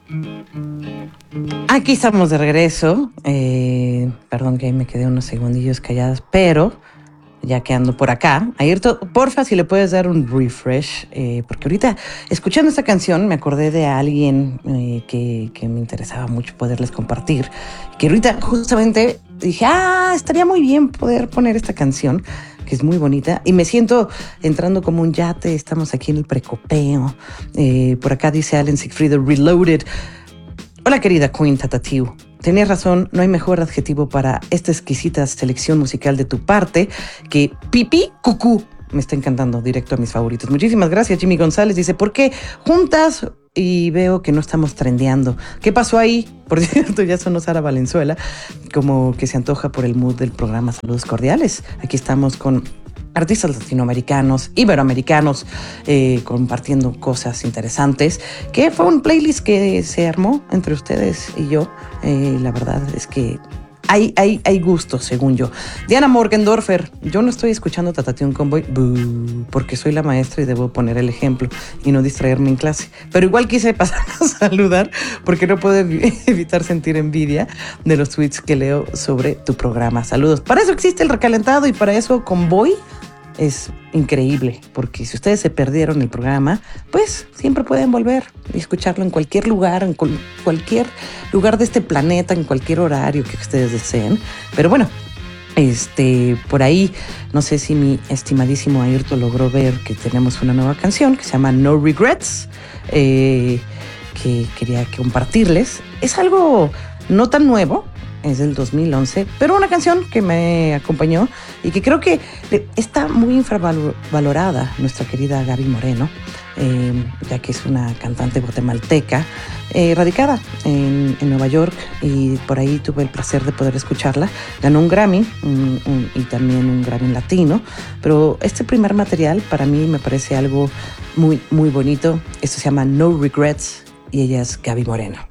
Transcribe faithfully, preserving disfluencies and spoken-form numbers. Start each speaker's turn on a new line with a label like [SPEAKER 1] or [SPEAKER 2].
[SPEAKER 1] Aquí estamos de regreso. Eh, perdón que ahí me quedé unos segundillos calladas, pero ya que ando por acá, Ayrton, porfa, si le puedes dar un refresh, eh, porque ahorita, escuchando esta canción, me acordé de alguien eh, que, que me interesaba mucho poderles compartir, que ahorita justamente dije, ah, estaría muy bien poder poner esta canción, que es muy bonita, y me siento entrando como un yate. Estamos aquí en el precopeo. Eh, por acá dice Alan Sigfrido Reloaded. Hola querida Queen Tatatiu, tenías razón, no hay mejor adjetivo para esta exquisita selección musical de tu parte que pipí cucú. Me está encantando, directo a mis favoritos. Muchísimas gracias. Jimmy González dice, ¿por qué juntas? Y veo que no estamos trendeando. ¿Qué pasó ahí? Por cierto, ya sonó Sara Valenzuela, como que se antoja por el mood del programa. Saludos cordiales. Aquí estamos con artistas latinoamericanos, iberoamericanos, eh, compartiendo cosas interesantes, que fue un playlist que se armó entre ustedes y yo. Eh, la verdad es que hay, hay, hay gustos, según yo. Diana Morgendorfer, yo no estoy escuchando Tatatún Convoy, boo, porque soy la maestra y debo poner el ejemplo y no distraerme en clase. Pero igual quise pasar a saludar porque no puedo evitar sentir envidia de los tweets que leo sobre tu programa. Saludos. Para eso existe el recalentado y para eso Convoy es increíble, porque si ustedes se perdieron el programa, pues siempre pueden volver y escucharlo en cualquier lugar, en cual, cualquier lugar de este planeta, en cualquier horario que ustedes deseen. Pero bueno, este, por ahí, no sé si mi estimadísimo Ayrton logró ver que tenemos una nueva canción que se llama No Regrets, eh, que quería compartirles. Es algo no tan nuevo, es del dos mil once, pero una canción que me acompañó y que creo que está muy infravalorada, nuestra querida Gaby Moreno, eh, ya que es una cantante guatemalteca, eh, radicada en, en Nueva York, y por ahí tuve el placer de poder escucharla. Ganó un Grammy un, un, y también un Grammy latino, pero este primer material para mí me parece algo muy, muy bonito. Esto se llama No Regrets y ella es Gaby Moreno.